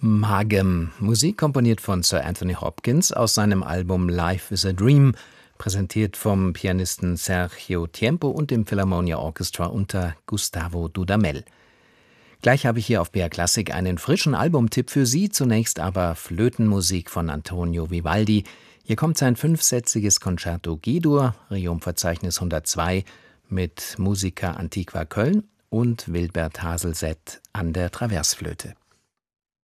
Magem, Musik komponiert von Sir Anthony Hopkins aus seinem Album Life is a Dream, präsentiert vom Pianisten Sergio Tiempo und dem Philharmonia Orchestra unter Gustavo Dudamel. Gleich habe ich hier auf BR Classic einen frischen Albumtipp für Sie, zunächst aber Flötenmusik von Antonio Vivaldi. Hier kommt sein 5-sätziges Concerto G-Dur, Requiem-Verzeichnis 102, mit Musica Antiqua Köln und Wilbert Haselset an der Traversflöte.